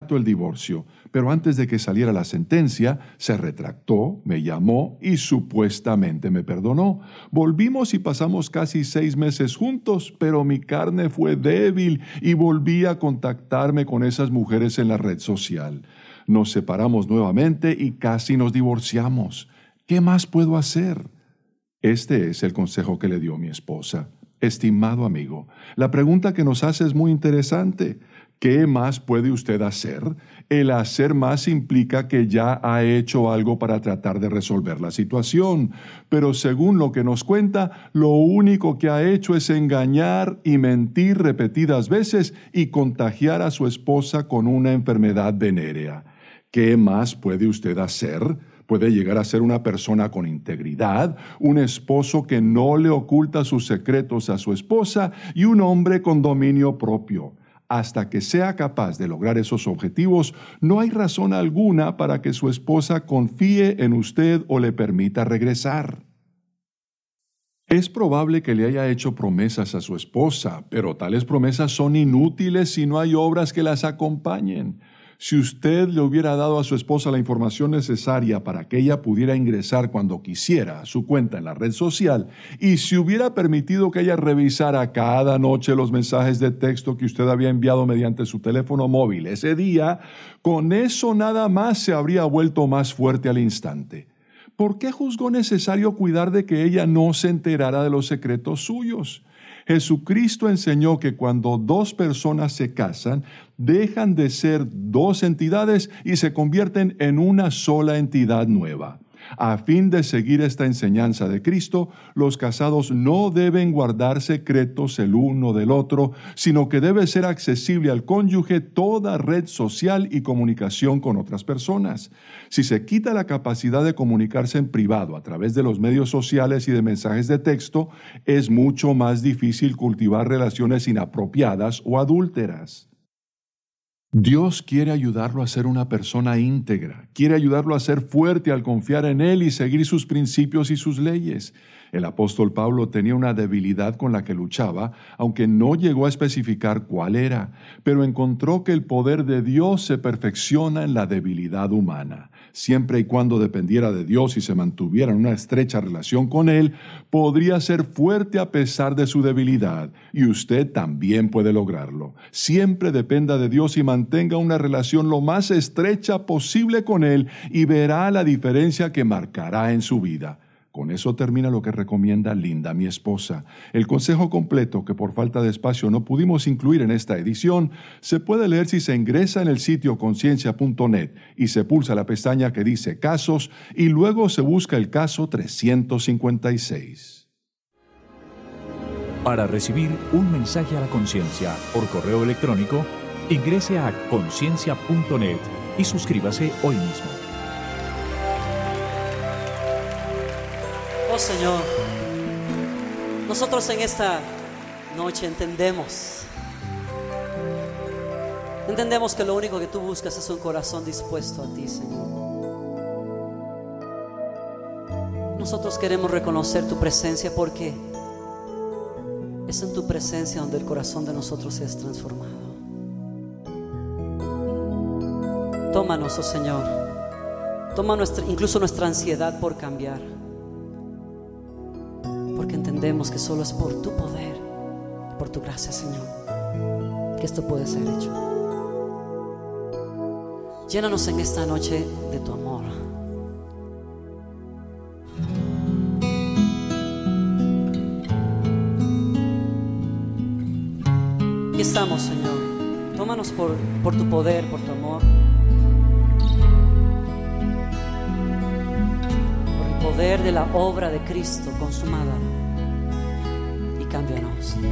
el divorcio, pero antes de que saliera la sentencia, se retractó, me llamó y supuestamente me perdonó. Volvimos y pasamos casi 6 meses juntos, pero mi carne fue débil y volví a contactarme con esas mujeres en la red social. Nos separamos nuevamente y casi nos divorciamos. ¿Qué más puedo hacer? Este es el consejo que le dio mi esposa. Estimado amigo, la pregunta que nos hace es muy interesante. ¿Qué más puede usted hacer? El hacer más implica que ya ha hecho algo para tratar de resolver la situación. Pero según lo que nos cuenta, lo único que ha hecho es engañar y mentir repetidas veces y contagiar a su esposa con una enfermedad venérea. ¿Qué más puede usted hacer? Puede llegar a ser una persona con integridad, un esposo que no le oculta sus secretos a su esposa y un hombre con dominio propio. Hasta que sea capaz de lograr esos objetivos, no hay razón alguna para que su esposa confíe en usted o le permita regresar. Es probable que le haya hecho promesas a su esposa, pero tales promesas son inútiles si no hay obras que las acompañen. Si usted le hubiera dado a su esposa la información necesaria para que ella pudiera ingresar cuando quisiera a su cuenta en la red social, y si hubiera permitido que ella revisara cada noche los mensajes de texto que usted había enviado mediante su teléfono móvil ese día, con eso nada más se habría vuelto más fuerte al instante. ¿Por qué juzgó necesario cuidar de que ella no se enterara de los secretos suyos? Jesucristo enseñó que cuando 2 personas se casan, dejan de ser 2 entidades y se convierten en una sola entidad nueva. A fin de seguir esta enseñanza de Cristo, los casados no deben guardar secretos el uno del otro, sino que debe ser accesible al cónyuge toda red social y comunicación con otras personas. Si se quita la capacidad de comunicarse en privado a través de los medios sociales y de mensajes de texto, es mucho más difícil cultivar relaciones inapropiadas o adúlteras. Dios quiere ayudarlo a ser una persona íntegra, quiere ayudarlo a ser fuerte al confiar en Él y seguir sus principios y sus leyes. El apóstol Pablo tenía una debilidad con la que luchaba, aunque no llegó a especificar cuál era, pero encontró que el poder de Dios se perfecciona en la debilidad humana. Siempre y cuando dependiera de Dios y se mantuviera en una estrecha relación con Él, podría ser fuerte a pesar de su debilidad, y usted también puede lograrlo. Siempre dependa de Dios y mantenga una relación lo más estrecha posible con Él y verá la diferencia que marcará en su vida. Con eso termina lo que recomienda Linda, mi esposa. El consejo completo, que por falta de espacio no pudimos incluir en esta edición, se puede leer si se ingresa en el sitio conciencia.net y se pulsa la pestaña que dice Casos y luego se busca el caso 356. Para recibir un mensaje a la conciencia por correo electrónico, ingrese a conciencia.net y suscríbase hoy mismo. Oh Señor, nosotros en esta noche entendemos que lo único que tú buscas es un corazón dispuesto a ti, Señor. Nosotros queremos reconocer tu presencia porque es en tu presencia donde el corazón de nosotros es transformado. Tómanos, oh Señor, toma incluso nuestra ansiedad por cambiar, porque entendemos que solo es por tu poder, por tu gracia, Señor, que esto puede ser hecho. Llénanos en esta noche de tu amor. Aquí estamos, Señor. Tómanos por tu poder, por tu amor, por el poder de la obra de Cristo consumada, y cámbianos.